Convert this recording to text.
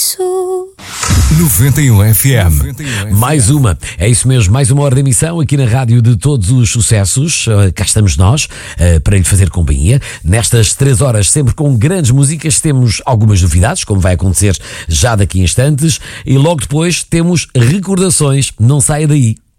isso. 91 FM. Mais uma, é isso mesmo, mais uma hora de emissão aqui na rádio de todos os sucessos. Cá estamos nós para lhe fazer companhia. Nestas 3 horas, sempre com grandes músicas, temos algumas novidades, como vai acontecer já daqui a instantes, e logo depois temos recordações. Não saia daí.